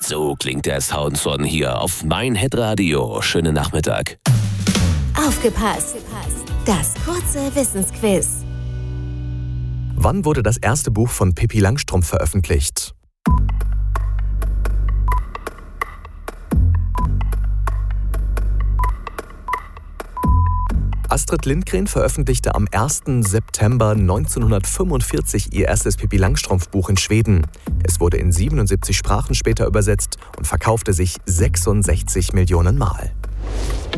So klingt der Soundson hier auf mein Hitradio. Schönen Nachmittag. Aufgepasst! Das kurze Wissensquiz. Wann wurde das erste Buch von Pippi Langstrumpf veröffentlicht? Astrid Lindgren veröffentlichte am 1. September 1945 ihr erstes Pippi Langstrumpf-Buch in Schweden. Es wurde in 77 Sprachen später übersetzt und verkaufte sich 66 Millionen Mal.